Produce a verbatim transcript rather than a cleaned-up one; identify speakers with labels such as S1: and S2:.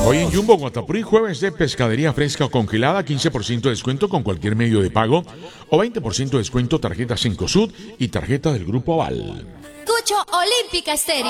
S1: Hoy en Jumbo Guatapuri, jueves de pescadería fresca o congelada, quince por ciento de descuento con cualquier medio de pago o veinte por ciento de descuento tarjeta Cencosud y tarjeta del Grupo Aval.
S2: Escucho Olímpica Estéreo.